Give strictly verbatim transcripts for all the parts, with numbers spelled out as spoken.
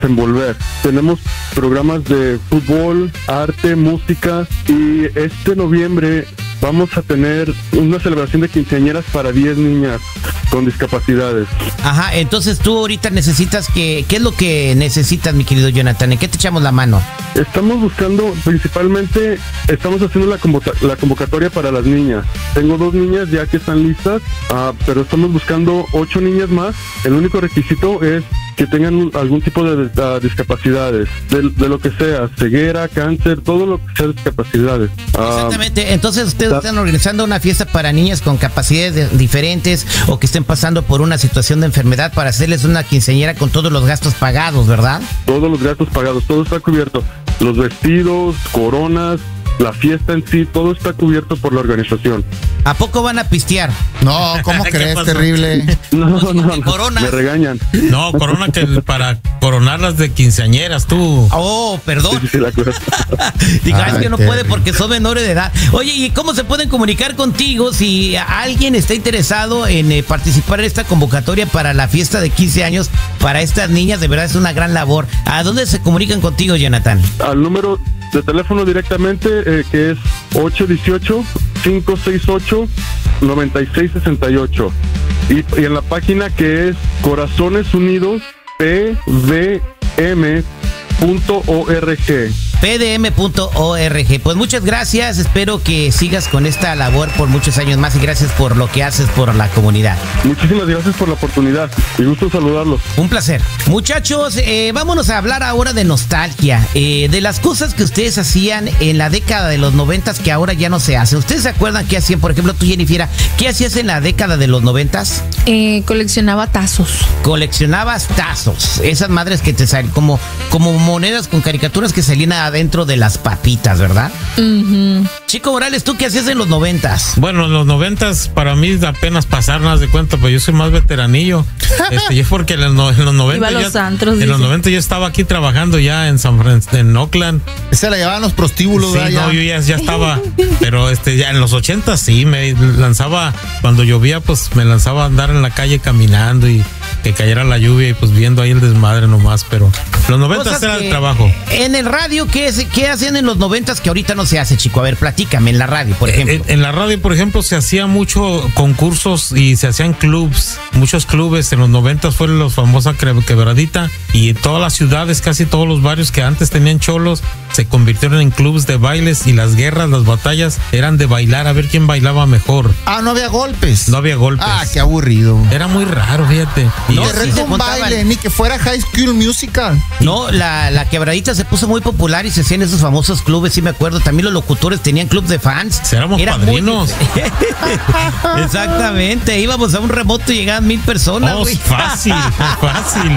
desenvolver. Tenemos programas de fútbol, arte, música, y este noviembre vamos a tener una celebración de quinceañeras para diez niñas con discapacidades. Ajá, entonces tú ahorita necesitas que... ¿Qué es lo que necesitas, mi querido Jonathan? ¿En qué te echamos la mano? Estamos buscando, principalmente, estamos haciendo la, convoca- la convocatoria para las niñas. Tengo dos niñas ya que están listas, uh, pero estamos buscando ocho niñas más. El único requisito es que tengan algún tipo de uh, discapacidades, de, de lo que sea, ceguera, cáncer, todo lo que sea discapacidades. Uh, Exactamente, entonces ustedes están organizando una fiesta para niñas con capacidades de, diferentes o que estén pasando por una situación de enfermedad para hacerles una quinceañera con todos los gastos pagados, ¿verdad? Todos los gastos pagados, todo está cubierto. Los vestidos, coronas, la fiesta en sí, todo está cubierto por la organización. ¿A poco van a pistear? No, ¿cómo crees? Terrible. No, no, no, Coronas. me regañan. No, corona que para coronarlas de quinceañeras, tú. Oh, perdón. Sí, sí, la cosa. Digo, Ay, es que no qué puede rico. porque son menores de edad. Oye, ¿y cómo se pueden comunicar contigo si alguien está interesado en eh, participar en esta convocatoria para la fiesta de quince años para estas niñas? De verdad es una gran labor. ¿A dónde se comunican contigo, Jonathan? Al número de teléfono directamente, eh, que es ocho uno ocho, cinco seis ocho, nueve seis seis ocho. Y, y en la página que es Corazones Unidos P D M punto org. P D M punto org. Pues muchas gracias, espero que sigas con esta labor por muchos años más y gracias por lo que haces por la comunidad. Muchísimas gracias por la oportunidad y gusto saludarlos. Un placer. Muchachos, eh, vámonos a hablar ahora de nostalgia, eh, de las cosas que ustedes hacían en la década de los noventas que ahora ya no se hacen. ¿Ustedes se acuerdan qué hacían? Por ejemplo, tú, Jennifer, ¿qué hacías en la década de los noventas? Eh, coleccionaba tazos. Coleccionabas tazos, esas madres que te salen como, como monedas con caricaturas que salían adentro de las papitas, ¿verdad? Uh-huh. Chico Morales, ¿tú qué hacías en los noventas? Bueno, en los noventas para mí apenas pasar, nada de cuenta, pues yo soy más veteranillo. Este, yo porque en los, en los noventa Iba a los ya, antros, en dice. los noventa yo estaba aquí trabajando ya en San Francisco, en Oakland. Se la llevaban los prostíbulos, Sí, ¿verdad? no, yo ya, ya estaba, pero este, ya en los ochenta sí, me lanzaba, cuando llovía, pues me lanzaba a andar en la calle caminando y que cayera la lluvia y pues viendo ahí el desmadre nomás, pero los noventas Cosas era que- el trabajo. En el radio, ¿qué, es- ¿qué hacían en los noventas que ahorita no se hace, chico? A ver, platícame, en la radio, por ejemplo. En, en la radio, por ejemplo, se hacía mucho concursos y se hacían clubs, muchos clubes. En los noventas fue la famosa cre- quebradita y en todas las ciudades, casi todos los barrios que antes tenían cholos, se convirtieron en clubs de bailes y las guerras, las batallas eran de bailar, a ver quién bailaba mejor. Ah, no había golpes. No había golpes. Ah, qué aburrido. Era muy raro, fíjate. Y No, Te sí reto se un juntaban. baile, ni que fuera High School Musical. No, la, la quebradita se puso muy popular y se hacían esos famosos clubes, sí me acuerdo. También los locutores tenían club de fans. Si éramos Era padrinos. muy- Exactamente, íbamos a un remoto y llegaban mil personas. Oh, güey. fácil, fácil.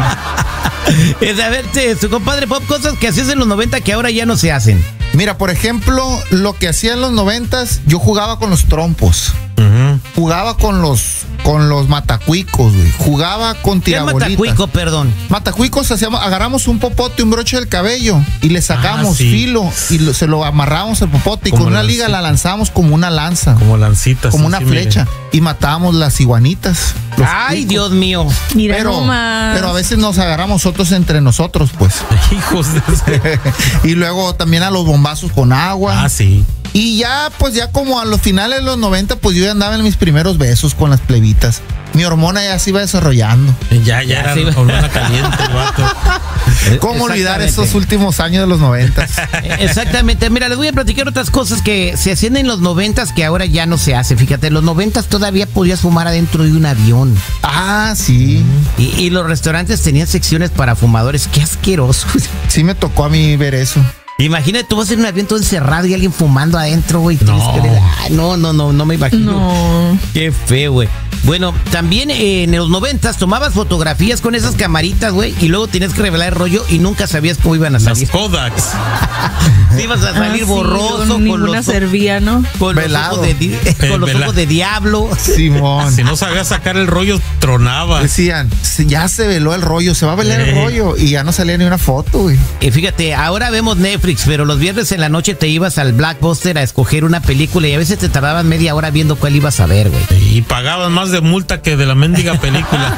Es, a ver, te- su compadre Pop, cosas que hacías en los noventa que ahora ya no se hacen. Mira, por ejemplo, lo que hacía en los noventas, yo jugaba con los trompos. Ujú. Jugaba con los con los matacuicos, güey. Jugaba con ¿Qué es tirabolitas. matacuico, perdón? Matacuicos hacíamos, agarramos un popote, un broche del cabello y le sacamos Ah, sí. filo y lo- se lo amarrábamos al popote y Como con una liga lancita. la lanzábamos como una lanza, como, Como lancitas. sí, una sí, mire. flecha y matábamos las iguanitas. los Ay, cuicos. Dios mío. Mira Pero, nomás. pero a veces nos agarramos otros entre nosotros, pues. Hijos de ese- Y luego también a los bombazos con agua. Ah, sí. Y ya, pues ya como a los finales de los noventa, pues yo ya andaba en mis primeros besos con las plebitas. Mi hormona ya se iba desarrollando. Ya, ya era sí. hormona caliente, el vato. ¿Cómo olvidar Exactamente. esos últimos años de los noventas? Exactamente, mira, les voy a platicar otras cosas que se hacían en los noventas que ahora ya no se hace. Fíjate, en los noventas todavía podías fumar adentro de un avión. Ah, sí. Y, y los restaurantes tenían secciones para fumadores. Qué asqueroso. Sí me tocó a mí ver eso. Imagínate, tú vas en un avión todo encerrado y alguien fumando adentro, güey. No. Tienes que- Ay, no, no, no, no me imagino. No. Qué feo, güey. Bueno, también eh, en los noventas tomabas fotografías con esas camaritas, güey, y luego tenías que revelar el rollo y nunca sabías cómo iban a Las salir. Kodaks. Si ibas a salir Ah, sí, borroso, luego con ninguna los, servía, ¿no? con los Velado. ojos de, di- con los vela- ojos de diablo. Simón. Si no sabías sacar el rollo, tronaba. Decían, "Se- ya se veló el rollo, se va a velar el Eh. rollo. Y ya no salía ni una foto, güey. Y fíjate, ahora vemos Netflix. Netflix, pero los viernes en la noche te ibas al Blockbuster a escoger una película y a veces te tardabas media hora viendo cuál ibas a ver, güey. Y pagaban más de multa que de la mendiga película.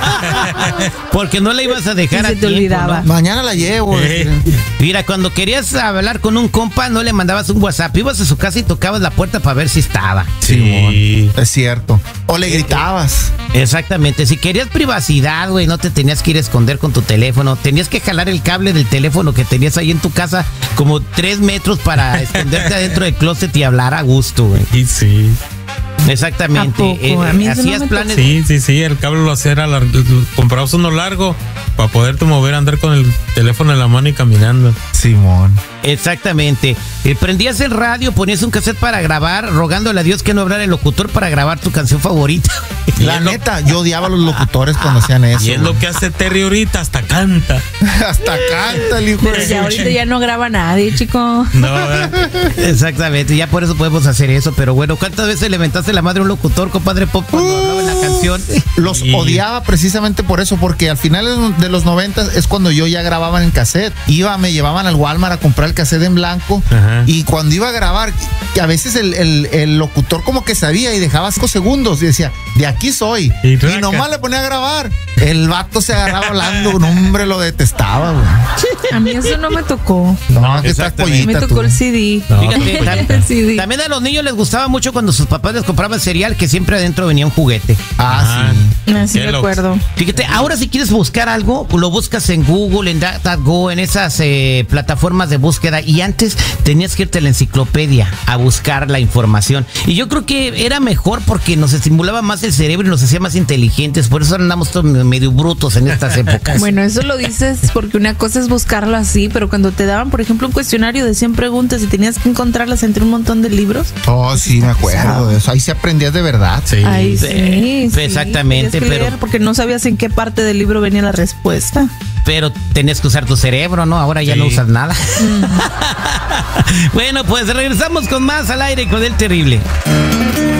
Porque no la ibas a dejar Y a se te tiempo, olvidaba. ¿no? Mañana la llevo. Eh. Mira, cuando querías hablar con un compa, no le mandabas un WhatsApp. Ibas a su casa y tocabas la puerta para ver si estaba. Sí. Es cierto. O le gritabas. Exactamente. Si querías privacidad, güey, no te tenías que ir a esconder con tu teléfono. Tenías que jalar el cable del teléfono que tenías ahí en tu casa como tres metros para esconderte adentro del closet y hablar a gusto, güey. Y sí. Exactamente. ¿A poco? A mí eso no hacías me planes. Sí, sí, sí, el cable lo hacía, era lar- comprabas uno largo para poderte mover, andar con el teléfono en la mano y caminando. Simón. Exactamente. Eh, prendías el radio, ponías un cassette para grabar, rogándole a Dios que no hablara el locutor para grabar tu canción favorita. La neta, yo odiaba a los locutores cuando hacían eso. Y es lo que hace Terry ahorita, hasta canta. Hasta canta el hijo Pero de ya su ahorita chi- ya no graba nadie, chico. No, ¿verdad? Exactamente, ya por eso podemos hacer eso. Pero bueno, ¿cuántas veces le mentaste la madre a un locutor, compadre Pop, cuando hablaba en la canción? Los Sí. odiaba precisamente por eso, porque al final de los noventas es cuando yo ya grababa en cassette. Iba, me llevaban al Walmart a comprar el cassette en blanco. Ajá. Y cuando iba a grabar, que a veces el, el- el locutor como que sabía y dejaba cinco segundos y decía, de aquí soy. Y Y, raca. nomás le ponía a grabar. El vato se agarraba hablando, un hombre lo detestaba, güey. A mí eso no me tocó. No, que estás exactamente. Me pollita tocó tú. el C D. No. Fíjate, tam- El C D. también a los niños les gustaba mucho cuando sus papás les compraban cereal, que siempre adentro venía un juguete. Ah, Ajá. sí. Así Kellogg's. recuerdo. Fíjate, ahora si quieres buscar algo, lo buscas en Google, en DuckDuckGo, en esas eh, plataformas de búsqueda. Y antes tenías que irte a la enciclopedia a buscar la información. Y yo creo que era mejor porque nos estimulaba más el cerebro y nos hacía más inteligentes. Por eso ahora andamos todos medio brutos en estas épocas. Bueno, eso lo dices porque una cosa es buscarlo así, pero cuando te daban, por ejemplo, un cuestionario de cien preguntas y tenías que encontrarlas entre un montón de libros. Oh, sí, me acuerdo de eso. Ahí se aprendía de verdad. Sí. Ay, Sí, sí, sí. exactamente, Tenías que pero- leer porque no sabías en qué parte del libro venía la respuesta. Pero tenías que usar tu cerebro, ¿no? Ahora ya Sí. no usas nada. Bueno, pues regresamos con más al aire con el terrible.